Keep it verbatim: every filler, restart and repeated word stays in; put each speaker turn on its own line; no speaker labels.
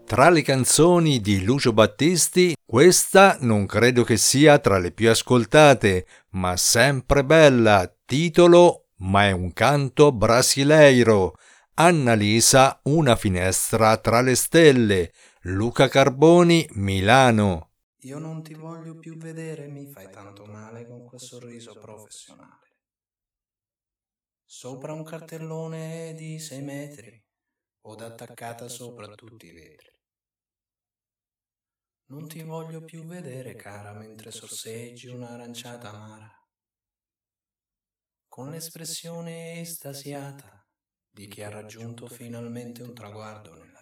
Tra le canzoni di Lucio Battisti, questa non credo che sia tra le più ascoltate, ma sempre bella, titolo Ma è un canto brasileiro. Annalisa, Una finestra tra le stelle. Luca Carboni, Milano.
Io non ti voglio più vedere, mi fai tanto male con quel sorriso professionale. Sopra un cartellone di sei metri, od attaccata sopra tutti i vetri. Non ti voglio più vedere, cara, mentre sorseggi un'aranciata amara, con l'espressione estasiata di chi ha raggiunto finalmente un traguardo nella